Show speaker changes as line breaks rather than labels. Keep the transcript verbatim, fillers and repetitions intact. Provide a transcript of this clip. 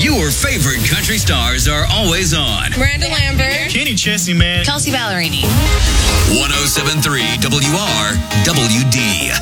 Your favorite country stars are always on.
Miranda Lambert.
Kenny Chesney, man.
Kelsey Ballerini.
one oh seven point three W R W D.